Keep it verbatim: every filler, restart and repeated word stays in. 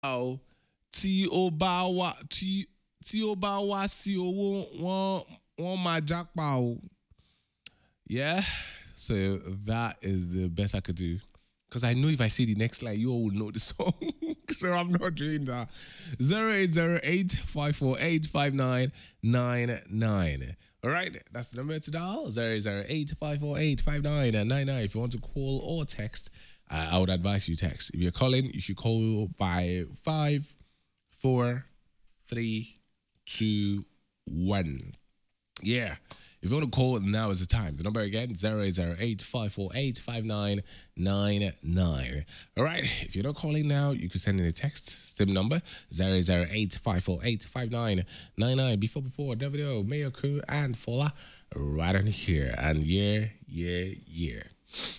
o tí ó bá wá tí tí ó bá wá sí owó wọ́n wọ́n máa jápa o. Yeah, so that is the best I could do. Because I know if I say the next line, you all will know the song. So I'm not doing that. Zero eight zero eight five four eight five nine nine nine. All right, that's the number to dial. Zero zero eight five four eight five nine nine nine. If you want to call or text, uh, I would advise you text. If you're calling, you should call by five, four, three, two, one. Yeah. If you want to call, now is the time. The number again, zero eight zero eight five four eight five nine nine nine. All right. If you're not calling now, you can send in a text. Same number, zero zero eight five four eight five nine nine nine. Before, before, Davido, Mayoku, and Fola right on here. And yeah, yeah, yeah.